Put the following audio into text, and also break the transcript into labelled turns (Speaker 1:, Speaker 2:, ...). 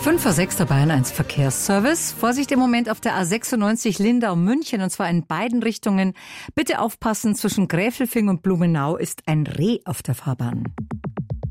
Speaker 1: 5:06 der Bayern 1 Verkehrsservice. Vorsicht im Moment auf der A96 Lindau-München, und zwar in beiden Richtungen. Bitte aufpassen, zwischen Gräfelfing und Blumenau ist ein Reh auf der Fahrbahn.